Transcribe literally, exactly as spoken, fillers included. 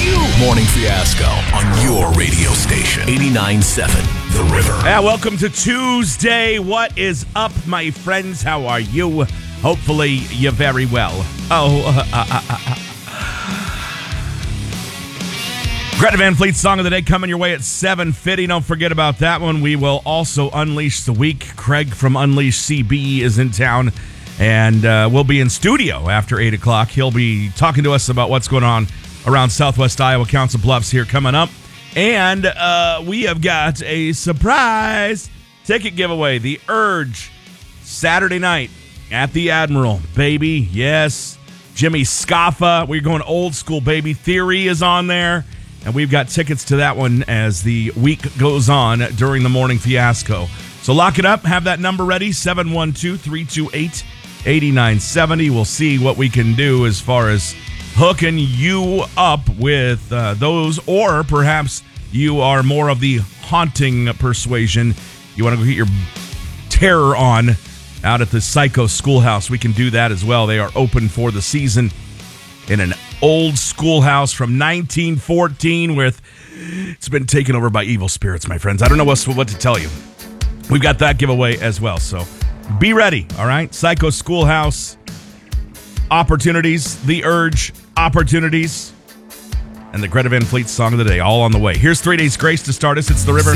Morning Fiasco on your radio station. eighty-nine point seven The River. Yeah, welcome to Tuesday. What is up, my friends? How are you? Hopefully, you're very well. Oh, uh, uh, uh, uh. Greta Van Fleet's Song of the Day coming your way at seven fifty. Don't forget about that one. We will also unleash the week. Craig from Unleash C B is in town, and uh, we'll be in studio after eight o'clock. He'll be talking to us about what's going on around Southwest Iowa, Council Bluffs here coming up. And uh, we have got a surprise ticket giveaway. The Urge, Saturday night at the Admiral. Baby, yes. Jimmy Scaffa. We're going old school, baby. Theory is on there. And we've got tickets to that one as the week goes on during the Morning Fiasco. So lock it up. Have that number ready, seven one two, three two eight, eight nine seven zero. We'll see what we can do as far as hooking you up with uh, those, or perhaps you are more of the haunting persuasion. You want to go get your terror on out at the Psycho Schoolhouse. We can do that as well. They are open for the season in an old schoolhouse from nineteen fourteen with it's been taken over by evil spirits, my friends. I don't know what, what to tell you. We've got that giveaway as well. So be ready, all right? Psycho Schoolhouse, opportunities, The Urge, opportunities, and the Greta Van Fleet Song of the Day, all on the way. Here's Three Days Grace to start us. It's The River.